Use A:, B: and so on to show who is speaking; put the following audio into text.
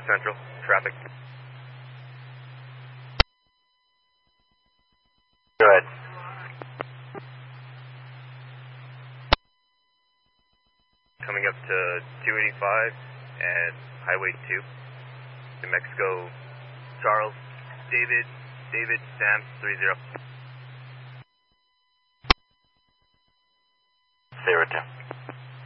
A: Central, traffic. Go ahead. Coming up to 285 and Highway 2, New Mexico, Charles, David, Sam, 30. 02.